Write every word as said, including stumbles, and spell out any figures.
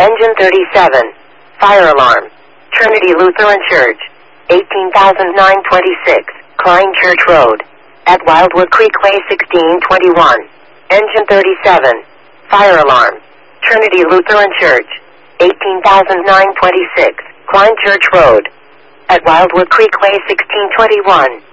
Engine thirty-seven. Fire alarm. Trinity Lutheran Church. eighteen thousand nine hundred twenty-six, Klein Church Road. At Wildwood Creek Way sixteen twenty-one. Engine thirty-seven. Fire alarm. Trinity Lutheran Church. eighteen thousand nine hundred twenty-six, Klein Church Road. At Wildwood Creek Way sixteen twenty-one.